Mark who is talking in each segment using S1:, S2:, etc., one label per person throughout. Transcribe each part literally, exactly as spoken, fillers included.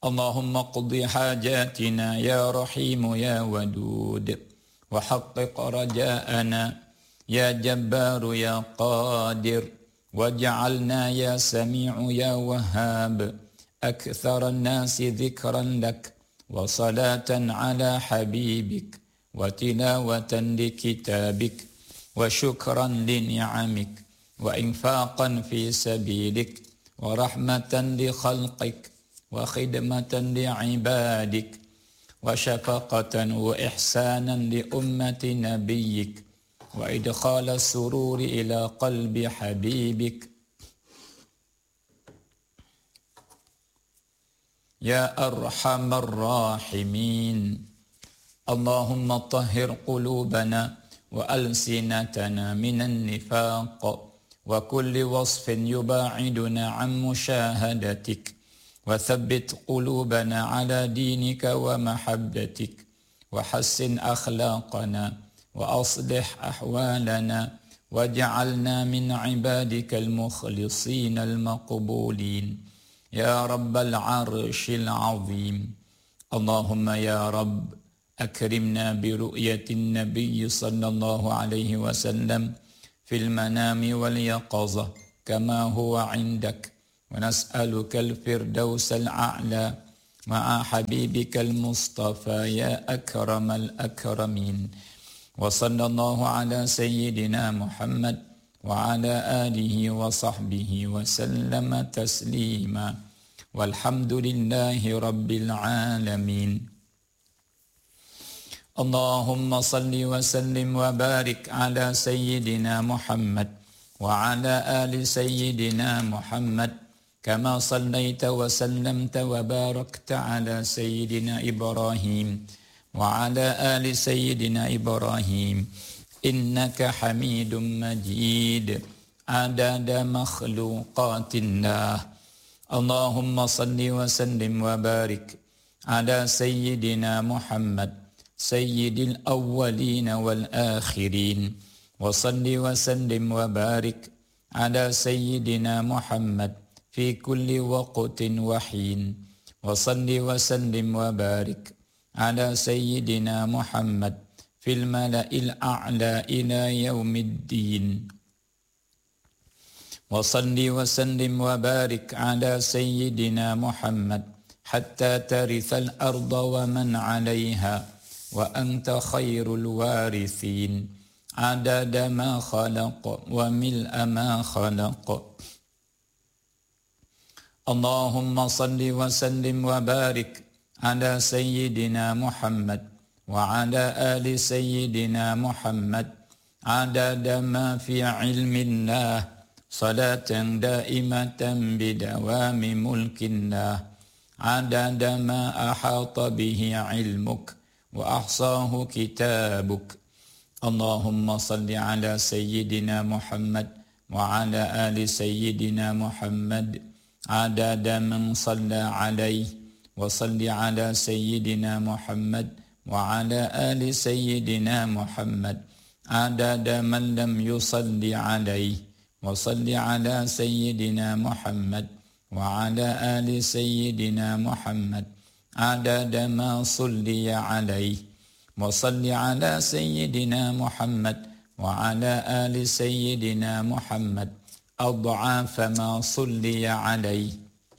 S1: اللهم اقض حاجاتنا يا رحيم يا ودود، وحقق رجاءنا يا جبار يا قادر، واجعلنا يا سميع يا وهاب أكثر الناس ذكرا لك، وصلاة على حبيبك، وتلاوة لكتابك، وشكرا لنعمك، وإنفاقا في سبيلك، ورحمة لخلقك، وخدمة لعبادك، وشفقة وإحسانا لأمة نبيك، وإدخال السرور إلى قلب حبيبك يا أرحم الراحمين. اللهم طهر قلوبنا وألسنتنا من النفاق وكل وصف يباعدنا عن مشاهدتك، وثبت قلوبنا على دينك ومحبتك، وحسن أخلاقنا وأصلح أحوالنا، واجعلنا من عبادك المخلصين المقبولين يا رب العرش العظيم. اللهم يا رب أكرمنا برؤية النبي صلى الله عليه وسلم في المنام واليقظة كما هو عندك، ونسألك الفردوس الأعلى مع حبيبك المصطفى يا أكرم الأكرمين. وصلى الله على سيدنا محمد وعلى آله وصحبه وسلم تسليما، والحمد لله رب العالمين. اللهم صل وسلم وبارك على سيدنا محمد وعلى آل سيدنا محمد، كما صليت وسلمت وباركت على سيدنا إبراهيم وعلى آل سيدنا إبراهيم إنك حميد مجيد عدد مخلوقات الله. اللهم صل وسلم وبارك على سيدنا محمد سيد الأولين والآخرين، وصل وسلم وبارك على سيدنا محمد في كل وقت وحين، وصل وسلم وبارك على سيدنا محمد في الملأ الأعلى إلى يوم الدين، وصل وسلم وبارك على سيدنا محمد حتى ترث الأرض ومن عليها وأنت خير الوارثين، عدد ما خلق وملء ما خلق. اللهم صل وسلم وبارك على سيدنا محمد وعلى آل سيدنا محمد عدد ما في علم الله، صلاة دائمة بدوام ملك الله، عدد ما أحاط به علمك وأحصاه كتابك. اللهم صل على سيدنا محمد وعلى آل سيدنا محمد عدد من صلى عليه، وصل على سيدنا محمد وعلى آل سيدنا محمد عدد من لم يصل عليه، وصل على سيدنا محمد وعلى آل سيدنا محمد عدد ما صلي عليه، وصل على سيدنا محمد وعلى آل سيدنا محمد أضعاف ما صلي عليه،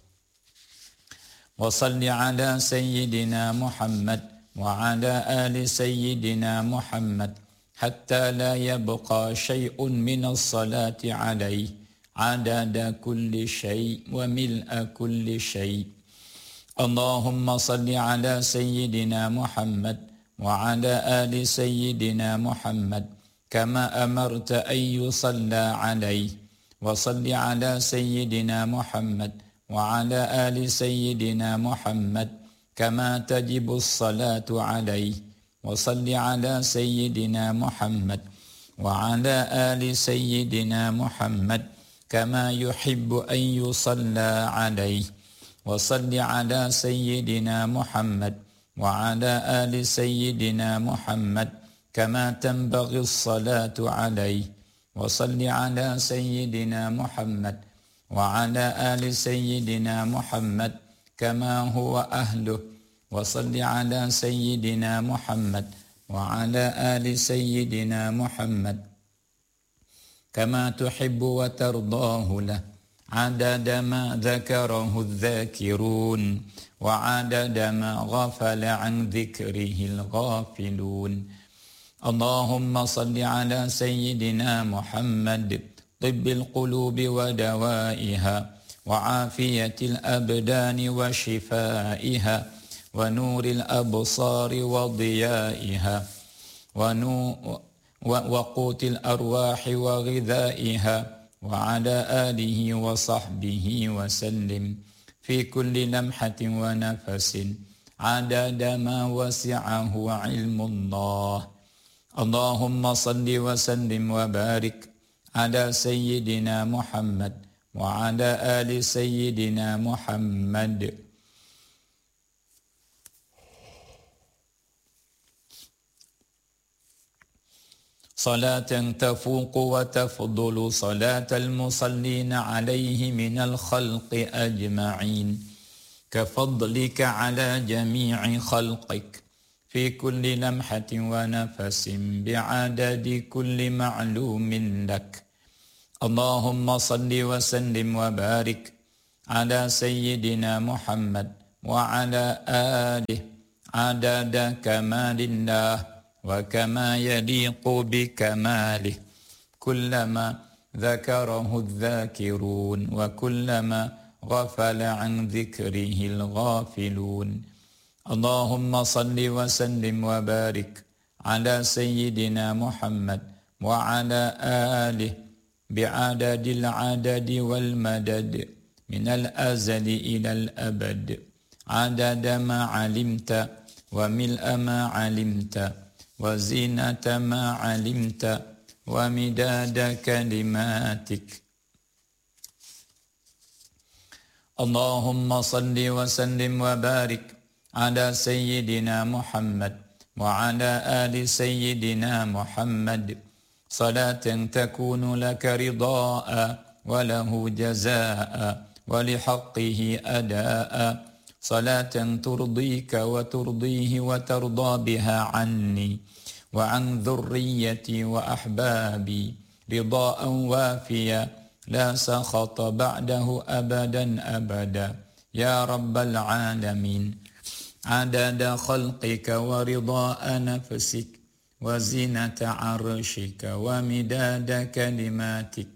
S1: وصل على سيدنا محمد وعلى آل سيدنا محمد حتى لا يبقى شيء من الصلاة عليه، عدد كل شيء وملء كل شيء. اللهم صل على سيدنا محمد وعلى آل سيدنا محمد كما أمرت أن يصلى عليه، وصل على سيدنا محمد وعلى آل سيدنا محمد كما تجب الصلاة عليه، وصل على سيدنا محمد وعلى آل سيدنا محمد كما يحب أن يصلى عليه، وصل على سيدنا محمد وعلى آل سيدنا محمد كما تنبغي الصلاة عليه، وصل على سيدنا محمد وعلى آل سيدنا محمد كما هو أهله، وصل على سيدنا محمد وعلى آل سيدنا محمد كما تحب وترضاه له، عدد ما ذكره الذاكرون وعدد ما غفل عن ذكره الغافلون. اللهم صل على سيدنا محمد طب القلوب ودوائها وعافية الأبدان وشفائها ونور الأبصار وضيائها وقوت الأرواح وغذائها، وعلى آله وصحبه وسلم في كل لمحة ونفس عدد ما وسعه علم الله. اللهم صل وسلم وبارك على سيدنا محمد وعلى آل سيدنا محمد صلاة تفوق وتفضل صلاة المصلين عليه من الخلق أجمعين، كفضلك على جميع خلقك في كل لمحة ونفس بعدد كل معلوم لك. اللهم صل وسلم وبارك على سيدنا محمد وعلى آله عدد كمال الله وكما يليق بكماله، كلما ذكره الذاكرون وكلما غفل عن ذكره الغافلون. اللهم صل وسلم وبارك على سيدنا محمد وعلى آله بعدد العدد والمدد من الأزل إلى الأبد، عدد ما علمت وملء ما علمت وزينة ما علمت ومداد كلماتك. اللهم صل وسلم وبارك على سيدنا محمد وعلى آل سيدنا محمد صلاة تكون لك رضاء وله جزاء ولحقه أداء، صلاة ترضيك وترضيه وترضى بها عني وعن ذريتي وأحبابي رضاء وافيا لا سخط بعده أبدا أبدا يا رب العالمين، عدد خلقك ورضاء نفسك وزينة عرشك ومداد كلماتك.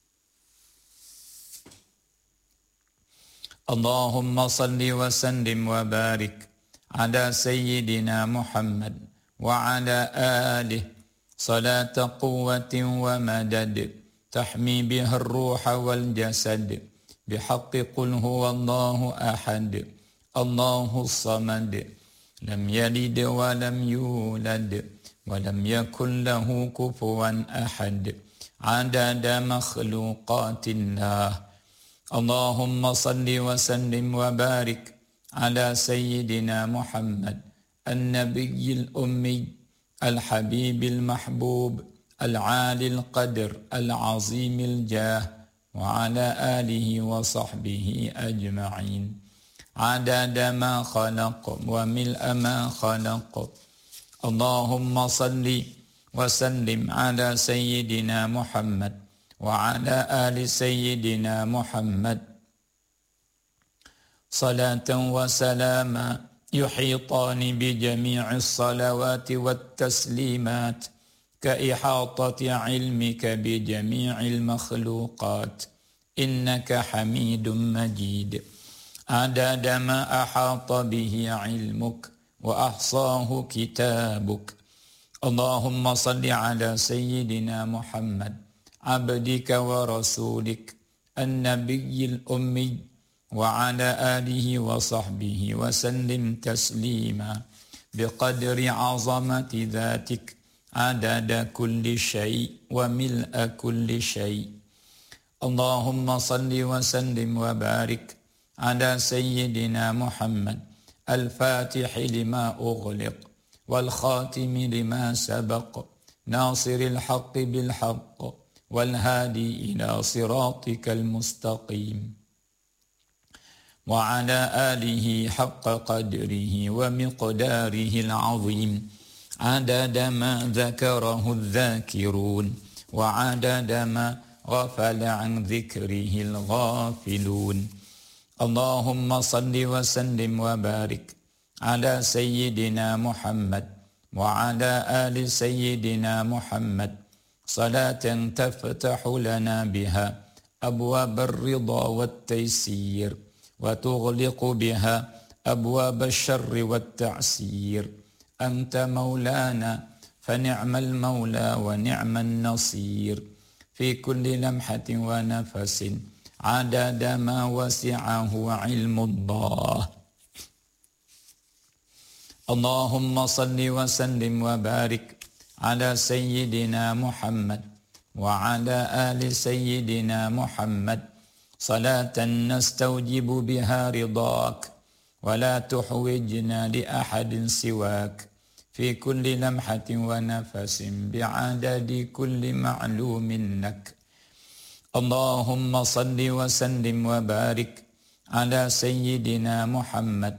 S1: اللهم صل وسلم وبارك على سيدنا محمد وعلى آله صلاة قوة ومدد تحمي بها الروح والجسد بحق قل هو الله أحد الله الصمد لم يلد ولم يولد ولم يكن له كفوا أحد، عدد مخلوقات الله. اللهم صل وسلم وبارك على سيدنا محمد النبي الأمي الحبيب المحبوب العالي القدر العظيم الجاه وعلى آله وصحبه أجمعين، عدد ما خلق وملء ما خلق. اللهم صل وسلم على سيدنا محمد وعلى آل سيدنا محمد صلاة وسلاما يحيطان بجميع الصلوات والتسليمات كإحاطة علمك بجميع المخلوقات، إنك حميد مجيد، عدد ما أحاط به علمك وأحصاه كتابك. اللهم صل على سيدنا محمد عبدك ورسولك النبي الأمي وعلى آله وصحبه وسلم تسليما بقدر عظمة ذاتك عدد كل شيء وملء كل شيء. اللهم صل وسلم وبارك على سيدنا محمد الفاتح لما أغلق والخاتم لما سبق ناصر الحق بالحق والهادي إلى صراطك المستقيم. وعلى آله حق قدره ومقداره العظيم عدد ما ذكره الذاكرون وعدد ما غفل عن ذكره الغافلون. اللهم صل وسلم وبارك على سيدنا محمد وعلى آل سيدنا محمد صلاة تفتح لنا بها أبواب الرضا والتيسير وتغلق بها أبواب الشر والتعسير. أنت مولانا فنعم المولى ونعم النصير في كل لمحة ونفس عدد ما وسعه علم الله. اللهم صل وسلم وبارك على سيدنا محمد وعلى آل سيدنا محمد صلاة نستوجب بها رضاك ولا تحوجنا لأحد سواك في كل لمحة ونفس بعدد كل معلوم لك. اللهم صل وسلم وبارك على سيدنا محمد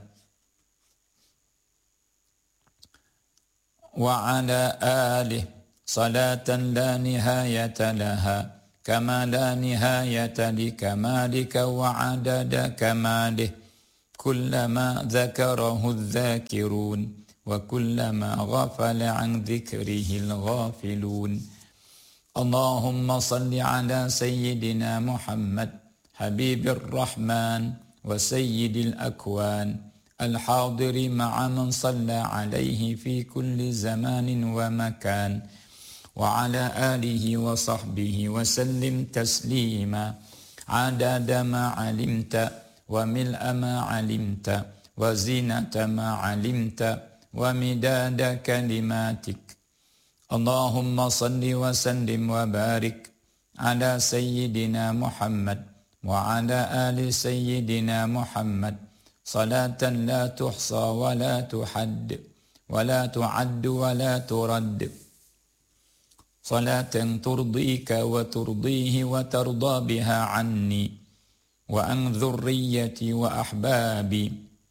S1: وعلى آله صلاة لا نهاية لها كما لا نهاية لكمالك وعدد كماله كلما ذكره الذاكرون وكلما غفل عن ذكره الغافلون. اللهم صل على سيدنا محمد حبيب الرحمن وسيد الأكوان الحاضر مع من صلى عليه في كل زمان ومكان وعلى آله وصحبه وسلم تسليما عدد ما علمت وملء ما علمت وزينة ما علمت ومداد كلماتك. اللهم صل وسلم وبارك على سيدنا محمد وعلى آل سيدنا محمد صلاة لا تحصى ولا تحد ولا تعد ولا ترد صلاة ترضيك وترضيه وترضى بها عني وعن ذريتي وأحبابي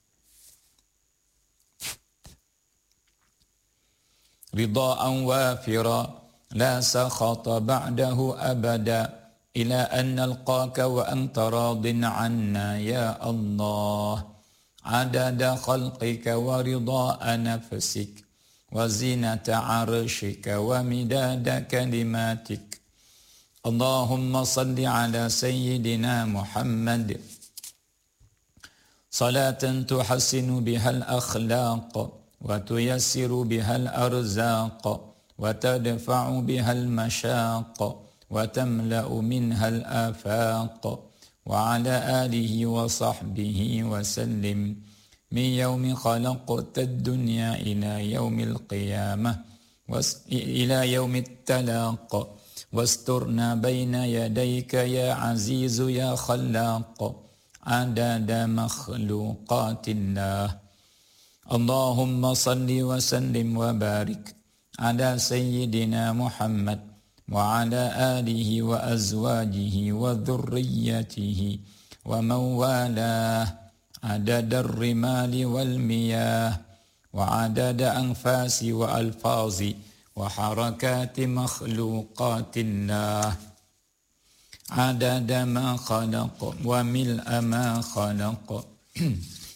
S1: رضاء وافرا لا سخط بعده أبدا إلى أن نلقاك وأنت راض عنا يا الله عدد خلقك ورضاء نفسك وزينة عرشك ومداد كلماتك. اللهم صل على سيدنا محمد صلاة تحسن بها الأخلاق وتيسر بها الأرزاق وتدفع بها المشاق وتملأ منها الآفاق وعلى آله وصحبه وسلم من يوم خلقت الدنيا إلى يوم القيامة إلى يوم التلاق واسترنا بين يديك يا عزيز يا خلاق عدد مخلوقات الله. اللهم صل وسلم وبارك على سيدنا محمد وعلى آله وأزواجه وذريته ومن والاه عدد الرمال والمياه وعدد أنفاس وألفاظ وحركات مخلوقات الله عدد ما خلق وملء ما خلق